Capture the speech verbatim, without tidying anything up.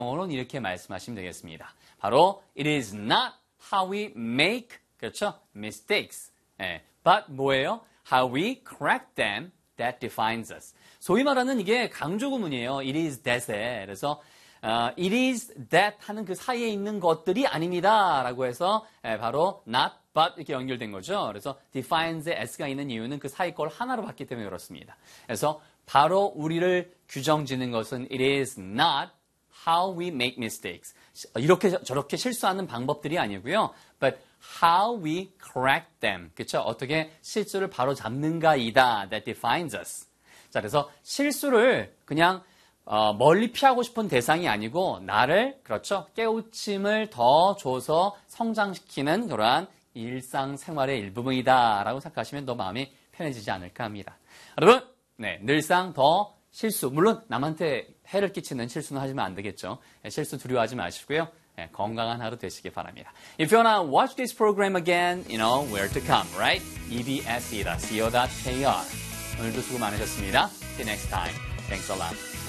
영어로는 이렇게 말씀하시면 되겠습니다. 바로 it is not how we make, 그렇죠? mistakes. 예, but 뭐예요? how we correct them that defines us. 소위 말하는 이게 강조 구문이에요. it is that에. 그래서 Uh, it is that 하는 그 사이에 있는 것들이 아닙니다. 라고 해서 예, 바로 not, but 이렇게 연결된 거죠. 그래서 defines에 s가 있는 이유는 그 사이 걸 하나로 봤기 때문에 그렇습니다. 그래서 바로 우리를 규정 짓는 것은 it is not how we make mistakes. 이렇게 저렇게 실수하는 방법들이 아니고요. But how we correct them. 그렇죠? 어떻게 실수를 바로 잡는가이다. That defines us. 자, 그래서 실수를 그냥 어, 멀리 피하고 싶은 대상이 아니고 나를 그렇죠 깨우침을 더 줘서 성장시키는 그러한 일상생활의 일부분이다라고 생각하시면 더 마음이 편해지지 않을까 합니다. 여러분, 네, 늘상 더 실수 물론 남한테 해를 끼치는 실수는 하시면 안 되겠죠. 네, 실수 두려워하지 마시고요. 네, 건강한 하루 되시기 바랍니다. If you wanna watch this program again, you know where to come, right? 이비에스 닷 씨오 닷 케이알 오늘도 수고 많으셨습니다. See you next time. Thanks a lot.